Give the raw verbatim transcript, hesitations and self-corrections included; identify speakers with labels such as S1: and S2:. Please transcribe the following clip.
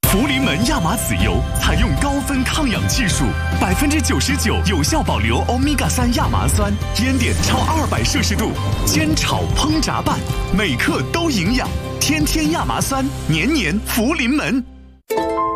S1: 福临门亚麻籽油采用高分抗氧技术，百分之九十九有效保留欧米伽三亚麻酸，烟点超二百摄氏度，煎炒烹炸拌，每克都营养。天天亚麻酸，年年福临门。